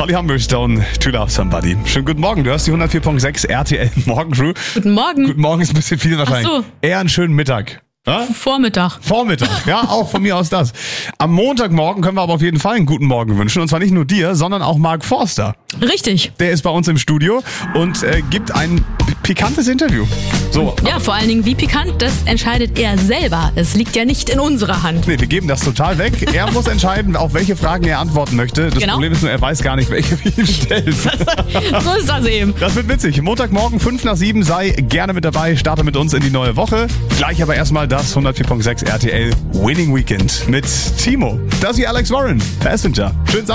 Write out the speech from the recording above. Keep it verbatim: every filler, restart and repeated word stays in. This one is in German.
Holly Humberstone, To Love Somebody. Schönen guten Morgen, du hörst die hundertvier Komma sechs R T L Morgencrew. Guten Morgen. Guten Morgen ist ein bisschen viel wahrscheinlich. Ach so. Eher einen schönen Mittag. Ja? Vormittag. Vormittag, ja, auch von mir aus das. Am Montagmorgen können wir aber auf jeden Fall einen guten Morgen wünschen. Und zwar nicht nur dir, sondern auch Mark Forster. Richtig. Der ist bei uns im Studio und äh, gibt ein p- pikantes Interview. So. Ja, vor allen Dingen, wie pikant, das entscheidet er selber. Es liegt ja nicht in unserer Hand. Nee, wir geben das total weg. Er muss entscheiden, auf welche Fragen er antworten möchte. Das Genau. Problem ist nur, er weiß gar nicht, welche wir ihm stellen. So ist das eben. Das wird witzig. Montagmorgen fünf nach sieben, sei gerne mit dabei. Starte mit uns in die neue Woche. Gleich aber erstmal das hundertvier Komma sechs R T L Winning Weekend mit Timo. Das ist hier Alex Warren, Passenger. Schönen Samstag.